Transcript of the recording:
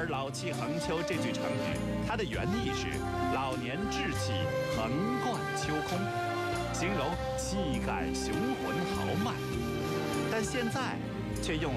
而“老气横秋”这句成语，它的原意是老年志气横贯秋空，形容气概雄浑豪迈。但现在却用